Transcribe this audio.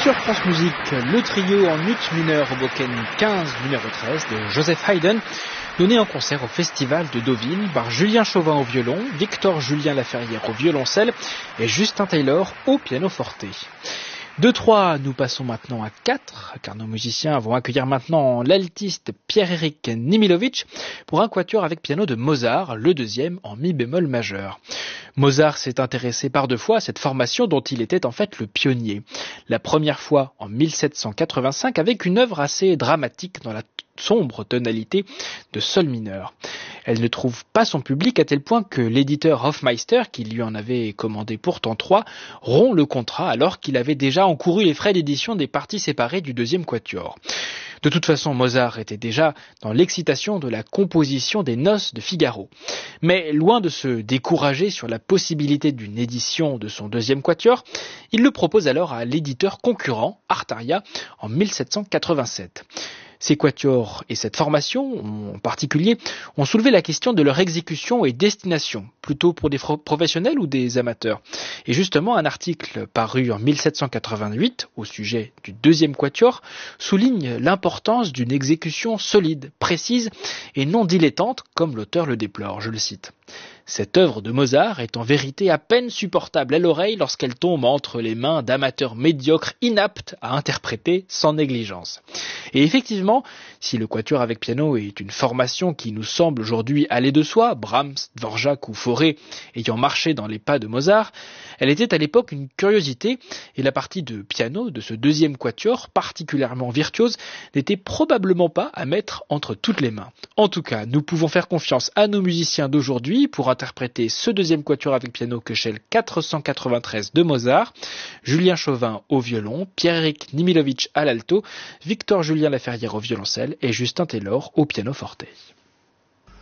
Sur France Musique, le trio en ut mineur Hoboken 15 numéro 13 de Joseph Haydn, donné en concert au Festival de Deauville par Julien Chauvin au violon, Victor Julien Laferrière au violoncelle et Justin Taylor au pianoforte. De 3, nous passons maintenant à 4, car nos musiciens vont accueillir maintenant l'altiste Pierre-Éric Nimilovic pour un quatuor avec piano de Mozart, le deuxième en mi bémol majeur. Mozart s'est intéressé par 2 fois à cette formation dont il était en fait le pionnier. La première fois en 1785 avec une œuvre assez dramatique dans la sombre tonalité de sol mineur. Elle ne trouve pas son public à tel point que l'éditeur Hofmeister, qui lui en avait commandé pourtant 3, rompt le contrat alors qu'il avait déjà encouru les frais d'édition des parties séparées du deuxième quatuor. De toute façon, Mozart était déjà dans l'excitation de la composition des Noces de Figaro. Mais loin de se décourager sur la possibilité d'une édition de son deuxième quatuor, il le propose alors à l'éditeur concurrent, Artaria, en 1787. Ces quatuors et cette formation, en particulier, ont soulevé la question de leur exécution et destination, plutôt pour des professionnels ou des amateurs. Et justement, un article paru en 1788 au sujet du deuxième quatuor souligne l'importance d'une exécution solide, précise et non dilettante, comme l'auteur le déplore, je le cite. Cette œuvre de Mozart est en vérité à peine supportable à l'oreille lorsqu'elle tombe entre les mains d'amateurs médiocres inaptes à interpréter sans négligence. Et effectivement, si le quatuor avec piano est une formation qui nous semble aujourd'hui aller de soi, Brahms, Dvorak ou Fauré ayant marché dans les pas de Mozart, elle était à l'époque une curiosité et la partie de piano de ce deuxième quatuor, particulièrement virtuose, n'était probablement pas à mettre entre toutes les mains. En tout cas, nous pouvons faire confiance à nos musiciens d'aujourd'hui pour interpréter ce deuxième quatuor avec piano Köchel 493 de Mozart, Julien Chauvin au violon, Pierre-Éric Nimilovic à l'alto, Victor Julien Laferrière au violoncelle et Justin Taylor au pianoforte.